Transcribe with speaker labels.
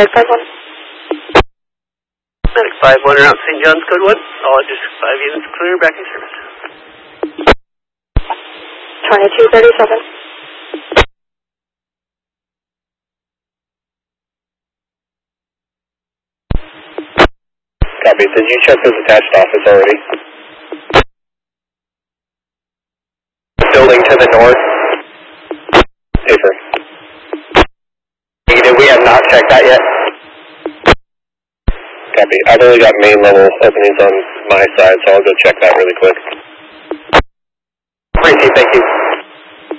Speaker 1: Medic 5-1.
Speaker 2: Medic 5-1, around St. John's, code 1. All just 5 units clear, back in service.
Speaker 1: 2237.
Speaker 3: Copy. Did you check this attached office already? Building to the north. Paper. Negative. We have not checked that yet. Copy. I've only got main level openings on my side, so I'll go check that really quick. Appreciate it. Thank you.